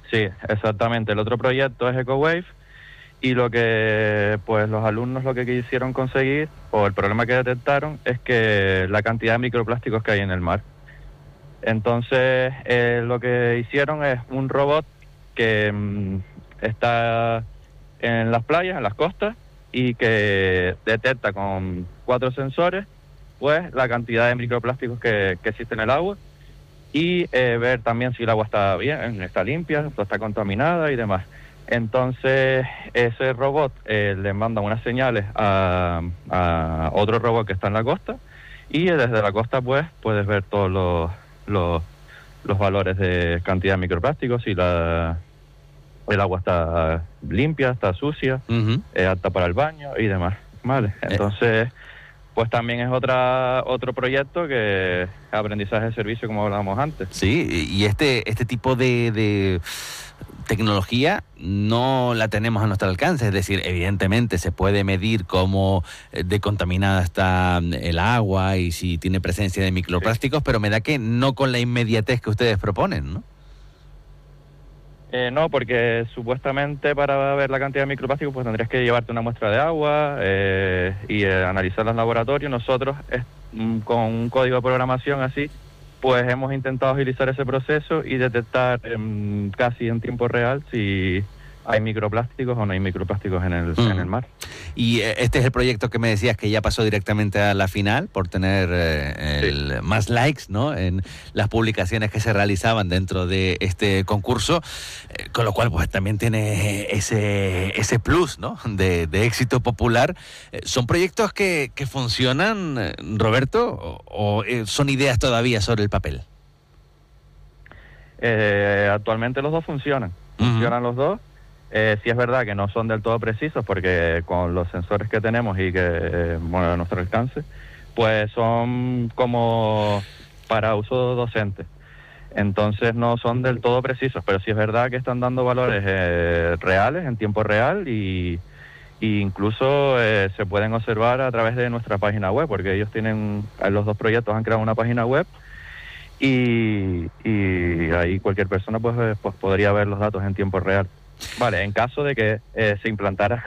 Sí, exactamente. El otro proyecto es EcoWave y lo que pues los alumnos lo que quisieron conseguir, o el problema que detectaron, es que la cantidad de microplásticos que hay en el mar. Entonces, lo que hicieron es un robot que está en las playas, en las costas, y que detecta con 4 sensores pues la cantidad de microplásticos que existe en el agua y ver también si el agua está bien, está limpia, no está contaminada y demás. Entonces, ese robot le manda unas señales a otro robot que está en la costa y desde la costa pues puedes ver todos los valores de cantidad de microplásticos, si el agua está limpia, está sucia, Uh-huh. apta para el baño y demás. Vale, entonces pues también es otro proyecto que es aprendizaje de servicio, como hablábamos antes. Sí, y este tipo de tecnología no la tenemos a nuestro alcance, es decir, evidentemente se puede medir cómo de contaminada está el agua y si tiene presencia de microplásticos, sí, pero me da que no con la inmediatez que ustedes proponen, ¿no? No, porque supuestamente para ver la cantidad de microplásticos pues tendrías que llevarte una muestra de agua y analizarla en laboratorio. Nosotros con un código de programación así pues hemos intentado agilizar ese proceso y detectar casi en tiempo real si hay microplásticos o no hay microplásticos en el mar. Y este es el proyecto que me decías que ya pasó directamente a la final por tener sí, más likes, ¿no?, en las publicaciones que se realizaban dentro de este concurso, con lo cual pues también tiene ese plus, ¿no?, de éxito popular. ¿Son proyectos que funcionan, Roberto, o son ideas todavía sobre el papel? Actualmente los dos funcionan los dos. Sí es verdad que no son del todo precisos porque con los sensores que tenemos y que, bueno, a nuestro alcance, pues son como para uso docente. Entonces no son del todo precisos, pero sí es verdad que están dando valores reales, en tiempo real y incluso se pueden observar a través de nuestra página web, porque ellos tienen, los dos proyectos han creado una página web y ahí cualquier persona pues podría ver los datos en tiempo real. Vale, en caso de que se implantara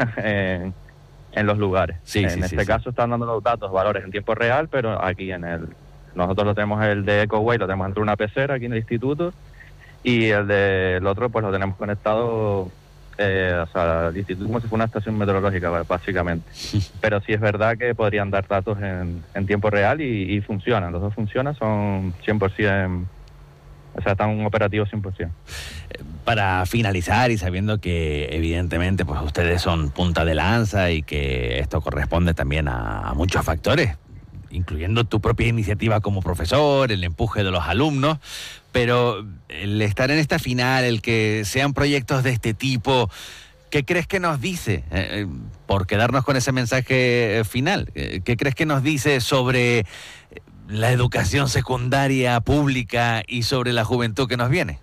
en los lugares. Sí, en este caso están dando los datos, valores en tiempo real, pero aquí nosotros lo tenemos el de EcoWave, lo tenemos entre una pecera aquí en el instituto, y el otro pues lo tenemos conectado, o sea, el instituto como si fuera una estación meteorológica, básicamente. Pero sí es verdad que podrían dar datos en tiempo real y funcionan, los dos funcionan, son 100%, o sea, están operativos 100%. Para finalizar y sabiendo que evidentemente pues ustedes son punta de lanza y que esto corresponde también a muchos factores, incluyendo tu propia iniciativa como profesor, el empuje de los alumnos, pero el estar en esta final, el que sean proyectos de este tipo, ¿qué crees que nos dice? Por quedarnos con ese mensaje final, ¿qué crees que nos dice sobre la educación secundaria pública y sobre la juventud que nos viene?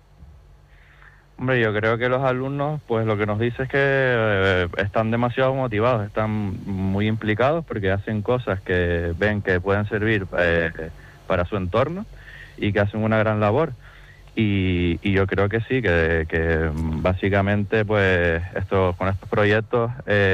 Hombre, yo creo que los alumnos, pues lo que nos dice es que están demasiado motivados, están muy implicados porque hacen cosas que ven que pueden servir para su entorno y que hacen una gran labor. Y yo creo que sí, que básicamente pues con estos proyectos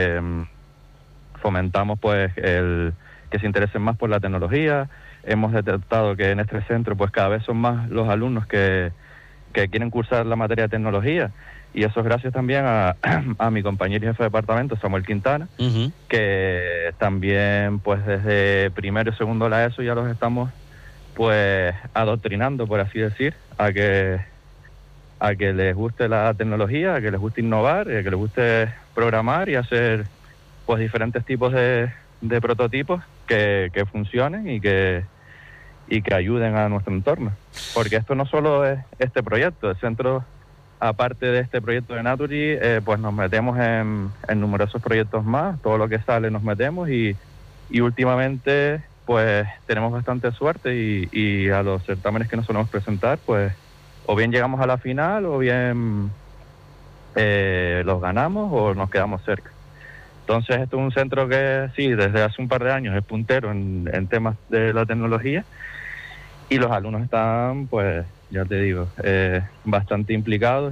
fomentamos pues que se interesen más por la tecnología. Hemos detectado que en este centro pues cada vez son más los alumnos que quieren cursar la materia de tecnología, y eso es gracias también a mi compañero y jefe de departamento, Samuel Quintana, Uh-huh, que también pues desde primero y segundo la ESO ya los estamos pues adoctrinando, por así decir, a que les guste la tecnología, a que les guste innovar, a que les guste programar y hacer pues diferentes tipos de prototipos que funcionen y que ayuden a nuestro entorno. Porque esto no solo es este proyecto, el centro, aparte de este proyecto de Naturgy, pues nos metemos en numerosos proyectos más, todo lo que sale nos metemos y últimamente pues tenemos bastante suerte y a los certámenes que nos solemos presentar, pues o bien llegamos a la final o bien los ganamos o nos quedamos cerca. Entonces esto es un centro que sí, desde hace un par de años es puntero en temas de la tecnología. Y los alumnos están, pues, ya te digo, bastante implicados